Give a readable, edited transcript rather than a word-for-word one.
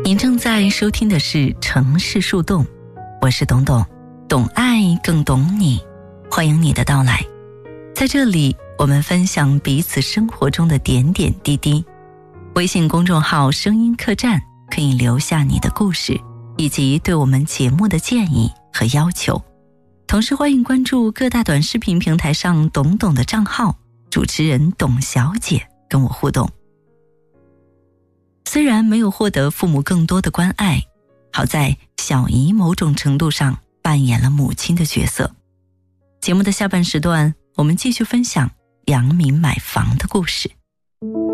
您正在收听的是城市树洞，我是董董，懂爱更懂你，欢迎你的到来。在这里我们分享彼此生活中的点点滴滴。微信公众号声音客栈可以留下你的故事以及对我们节目的建议和要求，同时欢迎关注各大短视频平台上董董的账号，主持人董小姐跟我互动。虽然没有获得父母更多的关爱，好在小姨某种程度上扮演了母亲的角色。节目的下半时段，我们继续分享杨敏买房的故事。